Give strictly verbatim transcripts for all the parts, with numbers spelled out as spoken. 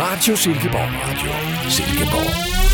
Radio Silkeborg. Radio Silkeborg.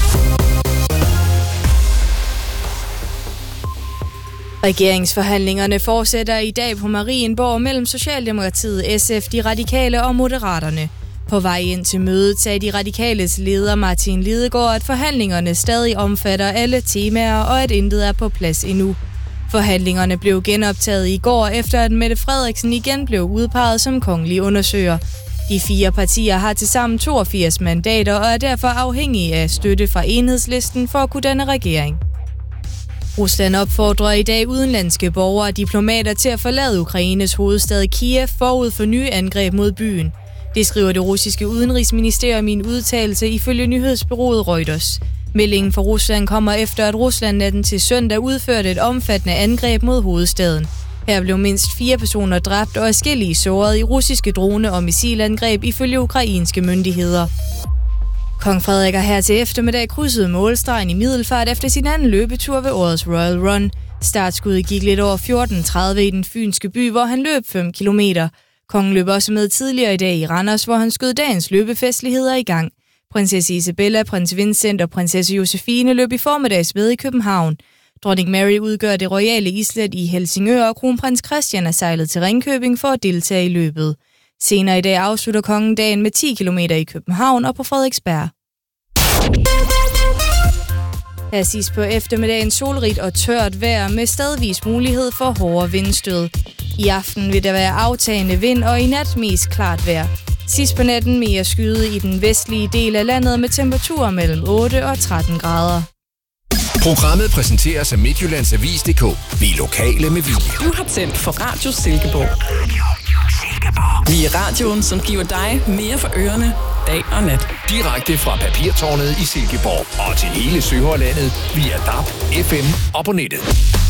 Regeringsforhandlingerne fortsætter i dag på Marienborg mellem Socialdemokratiet, S F, De Radikale og Moderaterne. På vej ind til mødet sagde De Radikales leder Martin Lidegaard, at forhandlingerne stadig omfatter alle temaer og at intet er på plads endnu. Forhandlingerne blev genoptaget i går, efter at Mette Frederiksen igen blev udpeget som kongelig undersøger. De fire partier har tilsammen toogfirs mandater og er derfor afhængige af støtte fra Enhedslisten for at kunne danne regering. Rusland opfordrer i dag udenlandske borgere og diplomater til at forlade Ukraines hovedstad Kiev forud for nye angreb mod byen. Det skriver det russiske udenrigsministerium i en udtalelse ifølge nyhedsbureauet Reuters. Meldingen fra Rusland kommer efter, at Rusland natten til søndag udførte et omfattende angreb mod hovedstaden. Her blev mindst fire personer dræbt og adskillige såret i russiske drone- og missilangreb ifølge ukrainske myndigheder. Kong Frederik har her til eftermiddag krydset målstregen i Middelfart efter sin anden løbetur ved årets Royal Run. Startskuddet gik lidt over fjorten tredive i den fynske by, hvor han løb fem kilometer. Kongen løb også med tidligere i dag i Randers, hvor han skød dagens løbefestligheder i gang. Prinsesse Isabella, prins Vincent og prinsesse Josefine løb i formiddags ved i København. Dronning Mary udgør det royale islet i Helsingør, og kronprins Christian er sejlet til Ringkøbing for at deltage i løbet. Senere i dag afslutter kongen dagen med ti kilometer i København og på Frederiksberg. Her sidst på eftermiddagen solrigt og tørt vejr med stedvis mulighed for hårde vindstød. I aften vil der være aftagende vind og i nat mest klart vejr. Sidst på natten mere skyde i den vestlige del af landet med temperaturer mellem otte og tretten grader. Programmet præsenteres af Midtjyllands Avis punktum d k. Vi er lokale med vilje. Du har tændt for Radio Silkeborg. Vi er radioen, som giver dig mere for ørerne dag og nat. Direkte fra Papirtårnet i Silkeborg og til hele Sønderlandet via D A B, F M og på nettet.